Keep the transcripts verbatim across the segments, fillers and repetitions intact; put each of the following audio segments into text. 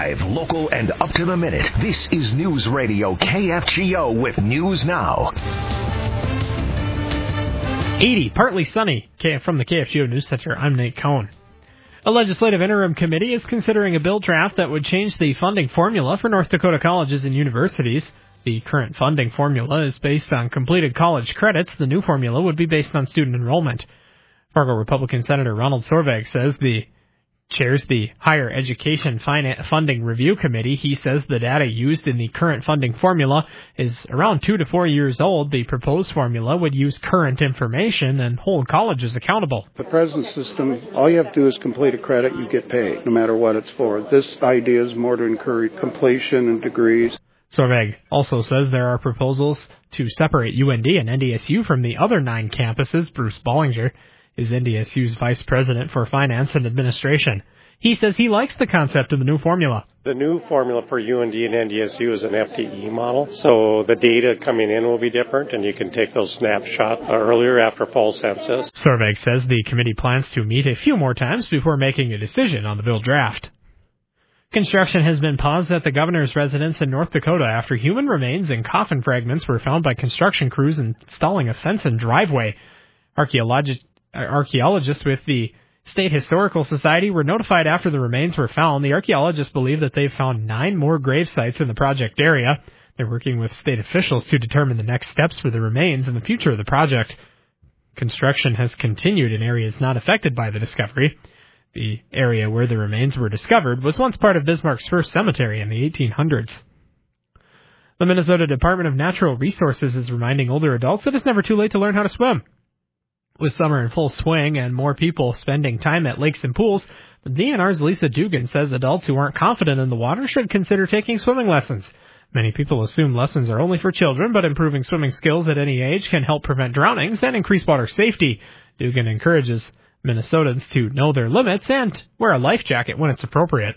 Live, local, and up to the minute. This is News Radio K F G O with News Now. eighty, partly sunny. From the K F G O News Center, I'm Nate Cohn. A legislative interim committee is considering a bill draft that would change the funding formula for North Dakota colleges and universities. The current funding formula is based on completed college credits. The new formula would be based on student enrollment. Fargo Republican Senator Ronald Sorvag says the chairs the Higher Education Finance Funding Review Committee. He says the data used in the current funding formula is around two to four years old. The proposed formula would use current information and hold colleges accountable. The present system, all you have to do is complete a credit, you get paid, no matter what it's for. This idea is more to encourage completion and degrees. Sorvag also says there are proposals to separate U N D and N D S U from the other nine campuses. Bruce Bollinger is N D S U's Vice President for Finance and Administration. He says he likes the concept of the new formula. The new formula for U N D and N D S U is an F T E model, so the data coming in will be different, and you can take those snapshots earlier after fall census. Sorvag says the committee plans to meet a few more times before making a decision on the bill draft. Construction has been paused at the governor's residence in North Dakota after human remains and coffin fragments were found by construction crews installing a fence and driveway. Archaeologists Archaeologists with the State Historical Society were notified after the remains were found. The archaeologists believe that they've found nine more grave sites in the project area. They're working with state officials to determine the next steps for the remains and the future of the project. Construction has continued in areas not affected by the discovery. The area where the remains were discovered was once part of Bismarck's first cemetery in the eighteen hundreds. The Minnesota Department of Natural Resources is reminding older adults that it's never too late to learn how to swim. With summer in full swing and more people spending time at lakes and pools, the D N R's Lisa Dugan says adults who aren't confident in the water should consider taking swimming lessons. Many people assume lessons are only for children, but improving swimming skills at any age can help prevent drownings and increase water safety. Dugan encourages Minnesotans to know their limits and wear a life jacket when it's appropriate.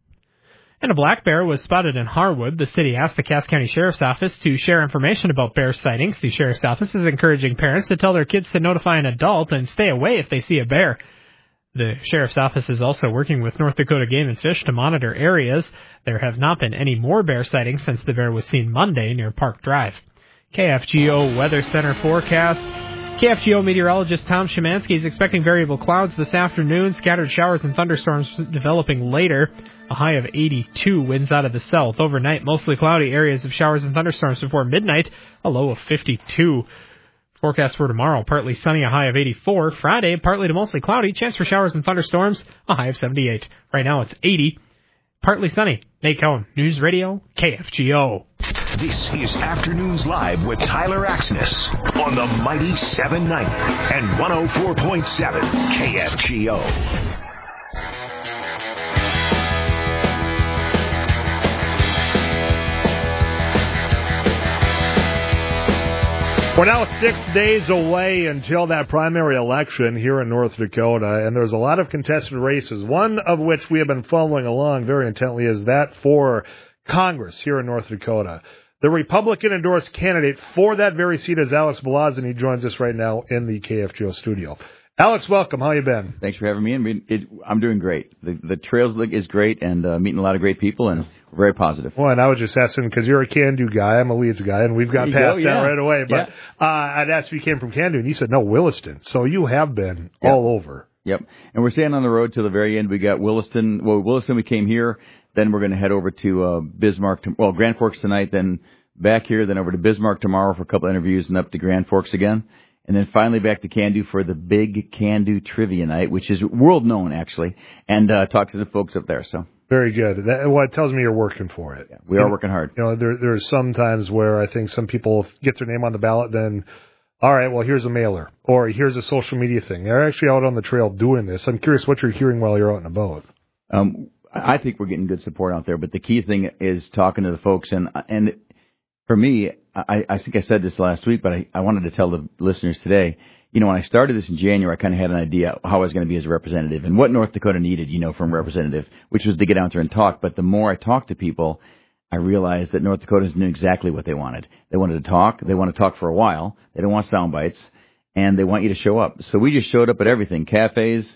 And a black bear was spotted in Harwood. The city asked the Cass County Sheriff's Office to share information about bear sightings. The Sheriff's Office is encouraging parents to tell their kids to notify an adult and stay away if they see a bear. The Sheriff's Office is also working with North Dakota Game and Fish to monitor areas. There have not been any more bear sightings since the bear was seen Monday near Park Drive. K F G O Weather Center forecast. K F G O meteorologist Tom Szymanski is expecting variable clouds this afternoon, scattered showers and thunderstorms developing later. A high of eighty-two, winds out of the south. Overnight, mostly cloudy, areas of showers and thunderstorms before midnight, a low of fifty-two. Forecast for tomorrow, partly sunny, a high of eighty-four. Friday, partly to mostly cloudy, chance for showers and thunderstorms, a high of seventy-eight. Right now it's eighty, partly sunny. Nate Cohn, News Radio, K F G O. This is Afternoons Live with Tyler Axness on the Mighty seven ninety and one oh four point seven K F G O. We're now six days away until that primary election here in North Dakota, and there's a lot of contested races, one of which we have been following along very intently is that for Congress here in North Dakota. The Republican-endorsed candidate for that very seat is Alex Balazs, and he joins us right now in the K F G O studio. Alex, welcome. How you been? Thanks for having me. And it, I'm doing great. The, the Trails League is great, and uh, meeting a lot of great people, and we're very positive. Well, and I was just asking because you're a Can-Do guy. I'm a Leeds guy, and we've got past go, yeah. that right away. But yeah. uh, I'd asked if you came from Can-Do, and you said, no, Williston. So you have been yep. all over. Yep. And we're staying on the road till the very end. We got Williston. Well, Williston, we came here. Then we're going to head over to uh, Bismarck. To, well, Grand Forks tonight, then back here, then over to Bismarck tomorrow for a couple of interviews, and up to Grand Forks again. And then finally back to Can-Do for the big Can-Do Trivia Night, which is world known, actually, and uh, talk to the folks up there. So very good. That, well, it tells me you're working for it. Yeah, we are working hard. You know, there, there's some times where I think some people get their name on the ballot, then, all right, well, here's a mailer, or here's a social media thing. They're actually out on the trail doing this. I'm curious what you're hearing while you're out and about. Um, I think we're getting good support out there, but the key thing is talking to the folks, and and for me, I, I think I said this last week, but I, I wanted to tell the listeners today, you know, when I started this in January, I kind of had an idea how I was going to be as a representative and what North Dakota needed, you know, from a representative, which was to get out there and talk. But the more I talked to people, I realized that North Dakotans knew exactly what they wanted. They wanted to talk. They want to talk for a while. They don't want sound bites, and they want you to show up. So we just showed up at everything, cafes,